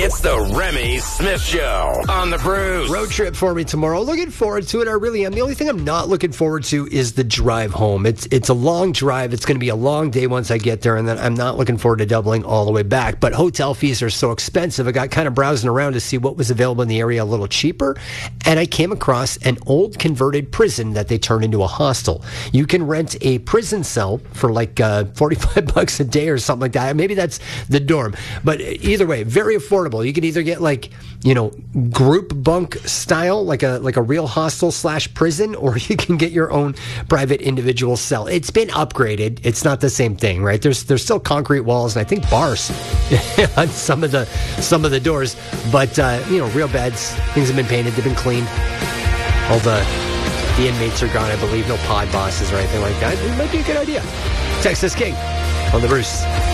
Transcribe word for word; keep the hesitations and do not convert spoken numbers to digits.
It's the Remy Smith Show on the Bruce. Road trip for me tomorrow. Looking forward to it. I really am. The only thing I'm not looking forward to is the drive home. It's it's a long drive. It's going to be a long day once I get there, and then I'm not looking forward to doubling all the way back. But hotel fees are so expensive. I got kind of browsing around to see what was available in the area a little cheaper, and I came across an old converted prison that they turned into a hostel. You can rent a prison cell for like uh, forty-five bucks a day or something like that. Maybe that's the dorm. But either way, very affordable. You can either get like, you know, group bunk style, like a like a real hostel slash prison, or you can get your own private individual cell. It's been upgraded. It's not the same thing, right? There's there's still concrete walls and I think bars on some of the some of the doors, but uh, you know, real beds. Things have been painted. They've been cleaned. All the the inmates are gone, I believe. No pod bosses or anything like that. It might be a good idea. Texas King on the Bruce.